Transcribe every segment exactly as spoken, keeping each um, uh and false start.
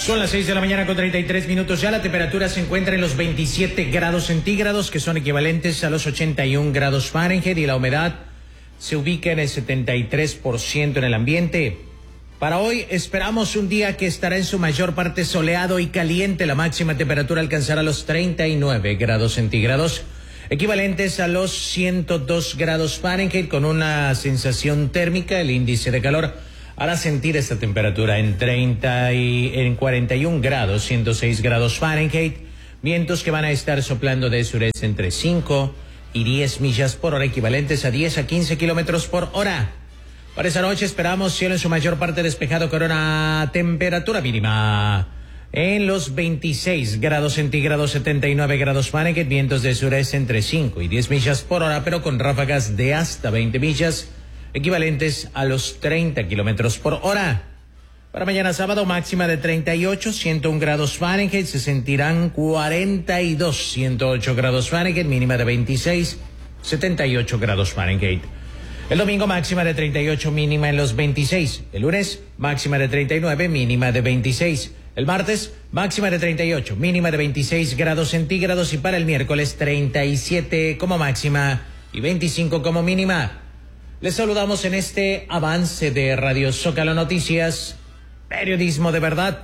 Son las seis de la mañana con treinta y tres minutos. Ya la temperatura se encuentra en los veintisiete grados centígrados, que son equivalentes a los ochenta y un grados Fahrenheit, y la humedad se ubica en el setenta y tres por ciento en el ambiente. Para hoy esperamos un día que estará en su mayor parte soleado y caliente. La máxima temperatura alcanzará los treinta y nueve grados centígrados, equivalentes a los ciento dos grados Fahrenheit, con una sensación térmica. El índice de calor hará sentir esta temperatura en treinta y en cuarenta y un grados, ciento seis grados Fahrenheit. Vientos que van a estar soplando de sureste entre cinco y diez millas por hora, equivalentes a diez a quince kilómetros por hora. Para esa noche esperamos cielo en su mayor parte despejado, con una temperatura mínima en los veintiséis grados centígrados, setenta y nueve grados Fahrenheit. Vientos de sureste entre cinco y diez millas por hora, pero con ráfagas de hasta veinte millas, equivalentes a los treinta kilómetros por hora. Para mañana sábado, máxima de treinta y ocho, ciento un grados Fahrenheit, se sentirán cuarenta y dos, ciento ocho grados Fahrenheit, mínima de veintiséis, setenta y ocho grados Fahrenheit. El domingo, máxima de treinta y ocho, mínima en los veintiséis. El lunes, máxima de treinta y nueve, mínima de veintiséis. El martes, máxima de treinta y ocho, mínima de veintiséis grados centígrados. Y para el miércoles, treinta y siete como máxima y veinticinco como mínima. Les saludamos en este avance de Radio Zócalo Noticias, periodismo de verdad.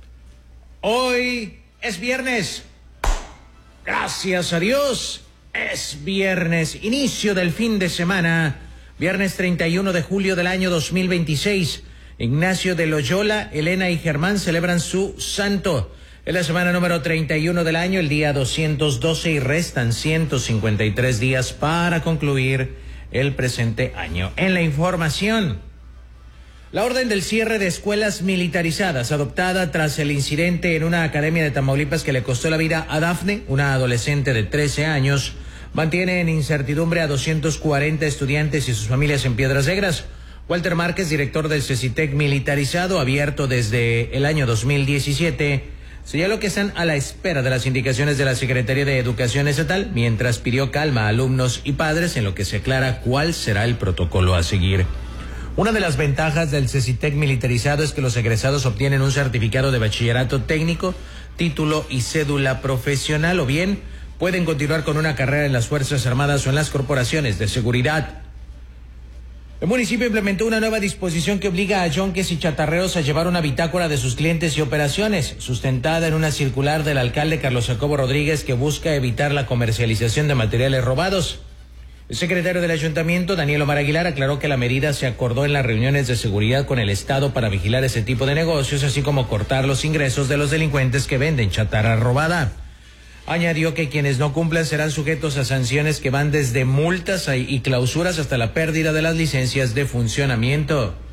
Hoy es viernes. Gracias a Dios, es viernes, inicio del fin de semana. Viernes treinta y uno de julio del año dos mil veintiséis. Ignacio de Loyola, Elena y Germán celebran su santo. Es la semana número treinta y uno del año, el día doscientos doce, y restan ciento cincuenta y tres días para concluir el presente año. En la información, la orden del cierre de escuelas militarizadas, adoptada tras el incidente en una academia de Tamaulipas que le costó la vida a Dafne, una adolescente de trece años, mantiene en incertidumbre a doscientos cuarenta estudiantes y sus familias en Piedras Negras. Walter Márquez, director del CECITEC militarizado, abierto desde el año dos mil diecisiete, señaló que están a la espera de las indicaciones de la Secretaría de Educación Estatal, mientras pidió calma a alumnos y padres en lo que se aclara cuál será el protocolo a seguir. Una de las ventajas del CECITEC militarizado es que los egresados obtienen un certificado de bachillerato técnico, título y cédula profesional, o bien pueden continuar con una carrera en las Fuerzas Armadas o en las corporaciones de seguridad. El municipio implementó una nueva disposición que obliga a yonques y chatarreros a llevar una bitácora de sus clientes y operaciones, sustentada en una circular del alcalde Carlos Jacobo Rodríguez, que busca evitar la comercialización de materiales robados. El secretario del ayuntamiento, Daniel Omar Aguilar, aclaró que la medida se acordó en las reuniones de seguridad con el Estado para vigilar ese tipo de negocios, así como cortar los ingresos de los delincuentes que venden chatarra robada. Añadió que quienes no cumplan serán sujetos a sanciones que van desde multas y clausuras hasta la pérdida de las licencias de funcionamiento.